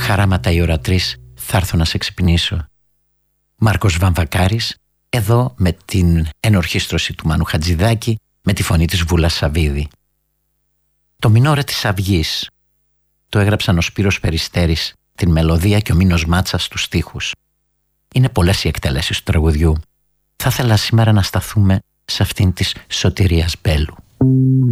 Χαράματα η ώρα 3, θα έρθω να σε ξυπνήσω. Μάρκος Βαμβακάρης, εδώ με την ενορχήστρωση του Μάνου Χατζηδάκη, με τη φωνή της Βούλας Σαββίδη. Το Μινόρε της Αυγής το έγραψαν ο Σπύρος Περιστέρης, την μελωδία και ο Μίνος Μάτσας στους στίχους. Είναι πολλές οι εκτέλεσεις του τραγουδιού. Θα ήθελα σήμερα να σταθούμε σε αυτήν της Σωτηρίας Μπέλου.